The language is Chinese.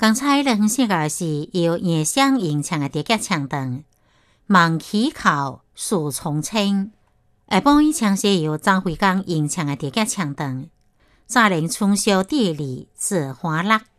刚才咱分析的是由叶湘吟唱的叠脚唱段，望溪口树丛青。下半一唱是由张惠刚吟唱的叠脚唱段，乍令春宵地里栀花落。